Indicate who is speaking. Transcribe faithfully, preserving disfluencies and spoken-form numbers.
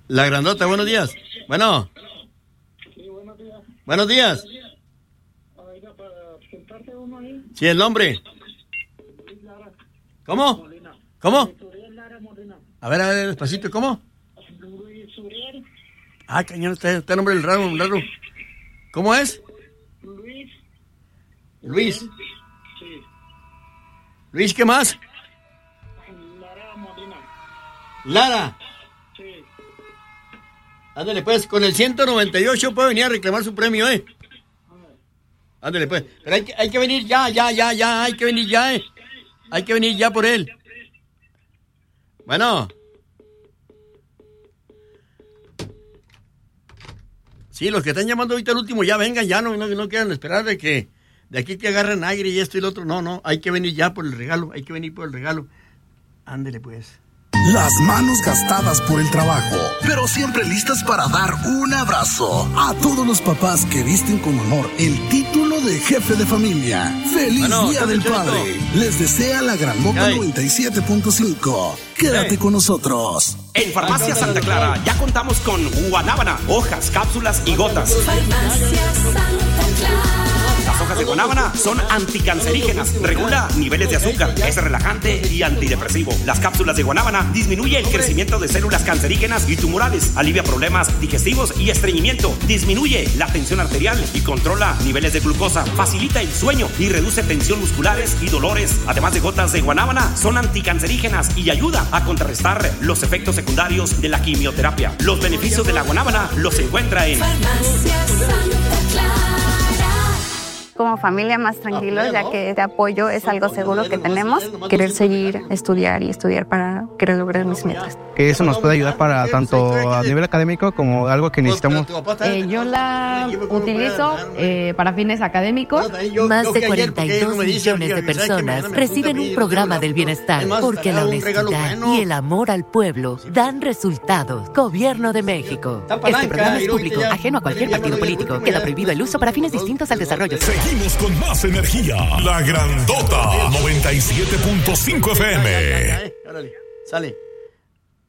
Speaker 1: La grandota, buenos días. Bueno.
Speaker 2: Sí, buenos días.
Speaker 1: Buenos días.
Speaker 2: Oiga, para presentarte uno ahí.
Speaker 1: Sí, el nombre.
Speaker 2: Luis Lara.
Speaker 1: ¿Cómo?
Speaker 2: Molina.
Speaker 1: ¿Cómo?
Speaker 2: Luis Uriel Lara Molina.
Speaker 1: A ver, a ver, despacito, ¿cómo?
Speaker 2: Luis Uriel.
Speaker 1: Ah, cañón, está, está el nombre del raro, raro. ¿Cómo es?
Speaker 2: Luis.
Speaker 1: Luis.
Speaker 2: Sí.
Speaker 1: Luis, ¿qué más?
Speaker 2: Lara Molina.
Speaker 1: Lara.
Speaker 2: Sí.
Speaker 1: Ándale, pues, con el ciento noventa y ocho puede venir a reclamar su premio, ¿eh? Ándale, pues. Pero hay que, hay que venir ya, ya, ya, ya, hay que venir ya, ¿eh? Hay que venir ya por él. Bueno. Sí, los que están llamando ahorita al último, ya vengan, ya no, no, no quieran esperar de que de aquí que agarren aire y esto y lo otro. No, no, hay que venir ya por el regalo, hay que venir por el regalo. Ándele, pues.
Speaker 3: Las manos gastadas por el trabajo, pero siempre listas para dar un abrazo a todos los papás que visten con honor el título de jefe de familia. ¡Feliz
Speaker 1: bueno,
Speaker 3: Día del Padre! Les desea la Grandota noventa y siete punto cinco. Quédate con nosotros.
Speaker 4: En Farmacia Santa Clara ya contamos con guanábana, hojas, cápsulas y gotas.
Speaker 5: Farmacia Santa Clara.
Speaker 4: Las hojas de guanábana son anticancerígenas, regula niveles de azúcar, es relajante y antidepresivo. Las cápsulas de guanábana disminuye el crecimiento de células cancerígenas y tumorales, alivia problemas digestivos y estreñimiento, disminuye la tensión arterial y controla niveles de glucosa, facilita el sueño y reduce tensión musculares y dolores. Además de gotas de guanábana, son anticancerígenas y ayuda a contrarrestar los efectos secundarios de la quimioterapia. Los beneficios de la guanábana los encuentra en
Speaker 5: Farmacia Santa Clara.
Speaker 6: Como familia más tranquilos, ya que este apoyo es algo seguro que tenemos. Querer seguir, estudiar y estudiar para querer lograr mis metas.
Speaker 7: Que eso nos puede ayudar para tanto a nivel académico como algo que necesitamos.
Speaker 8: Eh, yo la utilizo eh, para fines académicos.
Speaker 9: Más de cuarenta y dos millones de personas reciben un programa del bienestar porque la honestidad y el amor al pueblo dan resultados. Gobierno de México. Este programa es público, ajeno a cualquier partido político. Queda prohibido el uso para fines distintos al desarrollo.
Speaker 10: Seguimos con más energía. La Grandota noventa y siete punto cinco F M.
Speaker 1: Órale, sale.